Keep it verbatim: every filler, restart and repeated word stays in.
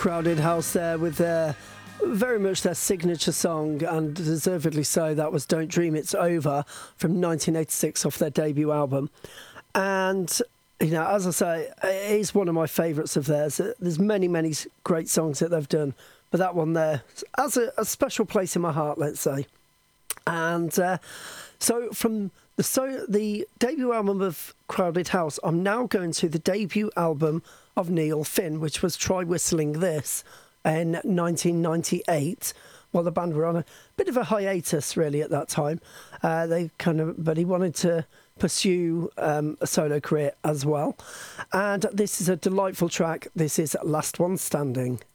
Crowded House there with their very much their signature song, and deservedly so. That was Don't Dream It's Over from nineteen eighty-six off their debut album. And, you know, as I say, it is one of my favourites of theirs. There's many, many great songs that they've done, but that one there has a, a special place in my heart, let's say. And uh, so from the so the debut album of Crowded House, I'm now going to the debut album of Neil Finn, which was Try Whistling This in nineteen ninety-eight, while the band were on a bit of a hiatus really at that time. Uh, they kind of, but he wanted to pursue um, a solo career as well. And this is a delightful track. This is Last One Standing.